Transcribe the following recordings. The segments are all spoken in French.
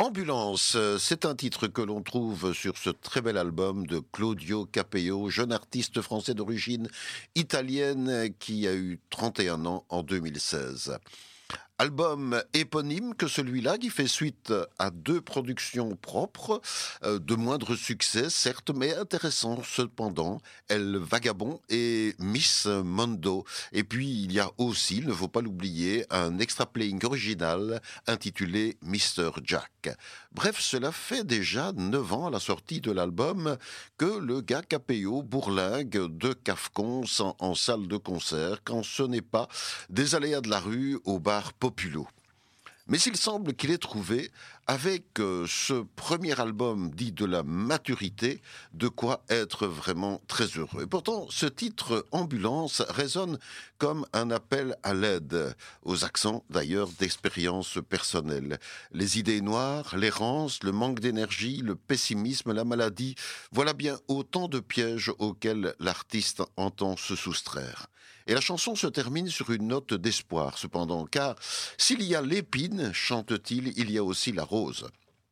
Ambulance, c'est un titre que l'on trouve sur ce très bel album de Claudio Capeo, jeune artiste français d'origine italienne qui a eu 31 ans en 2016. Album éponyme que celui-là, qui fait suite à deux productions propres, de moindre succès, certes, mais intéressant cependant, El Vagabond et Miss Mondo. Et puis, il y a aussi, il ne faut pas l'oublier, un extra playing original intitulé Mr. Jack. Bref, cela fait déjà 9 ans à la sortie de l'album que le gars Capéo bourlingue de Cafcons en salle de concert, quand ce n'est pas des aléas de la rue au bar Populo. Mais il semble qu'il ait trouvé, avec ce premier album dit de la maturité, de quoi être vraiment très heureux. Et pourtant, ce titre Ambulance résonne comme un appel à l'aide, aux accents d'ailleurs d'expérience personnelle. Les idées noires, l'errance, le manque d'énergie, le pessimisme, la maladie, voilà bien autant de pièges auxquels l'artiste entend se soustraire. Et la chanson se termine sur une note d'espoir, cependant, car s'il y a l'épine, chante-t-il, il y a aussi la rose.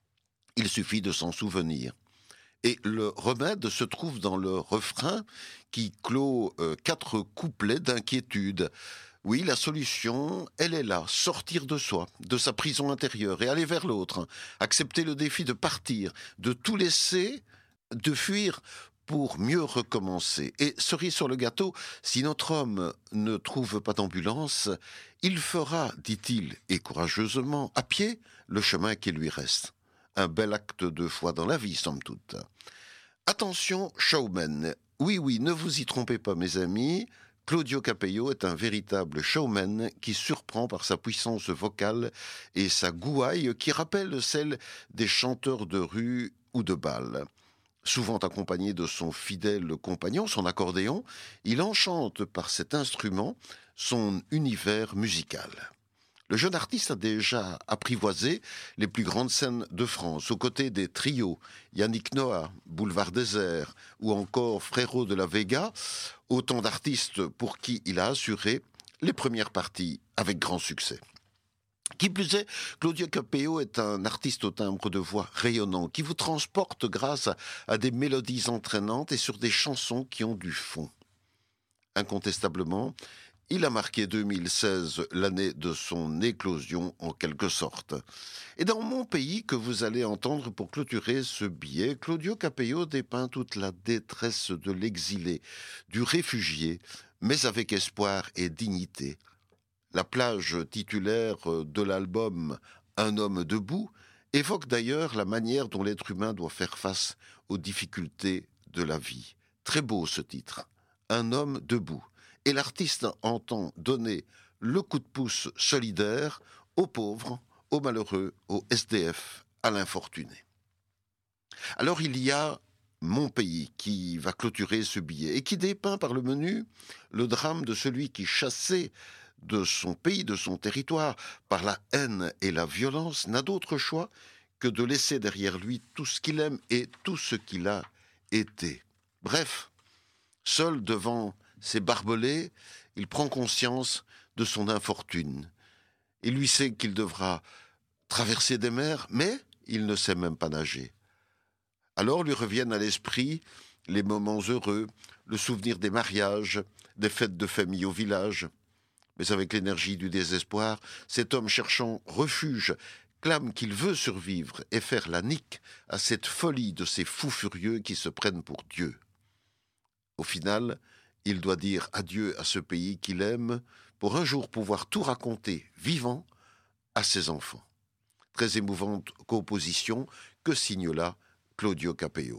Il suffit de s'en souvenir. Et le remède se trouve dans le refrain qui clôt 4 couplets d'inquiétude. Oui, la solution, elle est là, sortir de soi, de sa prison intérieure et aller vers l'autre, accepter le défi de partir, de tout laisser, de fuir pour mieux recommencer. Et cerise sur le gâteau, si notre homme ne trouve pas d'ambulance, il fera, dit-il, et courageusement, à pied, le chemin qui lui reste. Un bel acte de foi dans la vie, somme toute. Attention, showman. Oui, oui, ne vous y trompez pas, mes amis. Claudio Capeo est un véritable showman qui surprend par sa puissance vocale et sa gouaille qui rappelle celle des chanteurs de rue ou de bal. Souvent accompagné de son fidèle compagnon, son accordéon, il enchante par cet instrument son univers musical. Le jeune artiste a déjà apprivoisé les plus grandes scènes de France, aux côtés des trios Yannick Noah, Boulevard Désert ou encore Frérot de la Vega, autant d'artistes pour qui il a assuré les premières parties avec grand succès. Qui plus est, Claudio Capeo est un artiste au timbre de voix rayonnant qui vous transporte grâce à des mélodies entraînantes et sur des chansons qui ont du fond. Incontestablement, il a marqué 2016 l'année de son éclosion en quelque sorte. Et dans Mon pays, que vous allez entendre pour clôturer ce billet, Claudio Capeo dépeint toute la détresse de l'exilé, du réfugié, mais avec espoir et dignité. La plage titulaire de l'album Un homme debout évoque d'ailleurs la manière dont l'être humain doit faire face aux difficultés de la vie. Très beau ce titre, Un homme debout. Et l'artiste entend donner le coup de pouce solidaire aux pauvres, aux malheureux, aux SDF, à l'infortuné. Alors il y a Mon pays qui va clôturer ce billet et qui dépeint par le menu le drame de celui qui chassait de son pays, de son territoire, par la haine et la violence, n'a d'autre choix que de laisser derrière lui tout ce qu'il aime et tout ce qu'il a été. Bref, seul devant ses barbelés, il prend conscience de son infortune. Il lui sait qu'il devra traverser des mers, mais il ne sait même pas nager. Alors lui reviennent à l'esprit les moments heureux, le souvenir des mariages, des fêtes de famille au village. Mais avec l'énergie du désespoir, cet homme cherchant refuge clame qu'il veut survivre et faire la nique à cette folie de ces fous furieux qui se prennent pour Dieu. Au final, il doit dire adieu à ce pays qu'il aime pour un jour pouvoir tout raconter vivant à ses enfants. Très émouvante composition que signe là Claudio Capeo.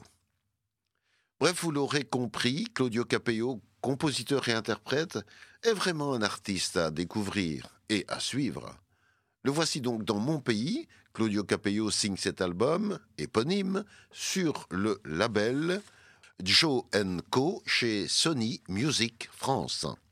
Bref, vous l'aurez compris, Claudio Capeo, compositeur et interprète, est vraiment un artiste à découvrir et à suivre. Le voici donc dans Mon pays. Claudio Capeo signe cet album éponyme sur le label Joe & Co chez Sony Music France.